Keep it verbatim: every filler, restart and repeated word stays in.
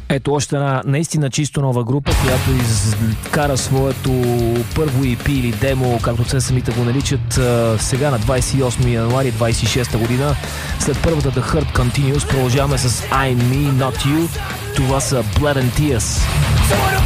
Ето още една наистина чисто нова група, която изкара своето първо и пи или демо, както те самите го наричат, сега на двадесет и осми януари двадесет и шеста година. След първата The Hurt Continues продължаваме с I'm Me Not You. Това са Blood and Tears.